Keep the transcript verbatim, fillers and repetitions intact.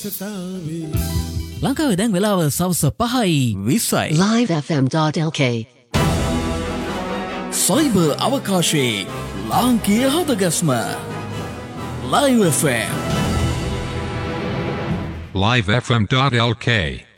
ලංකාවේ දැන් වෙලාව සවස පහයි විස්සයි. live f m dot l k cyber අවකාශයේ ලාංකීය හදගස්ම Live F M live f m dot l k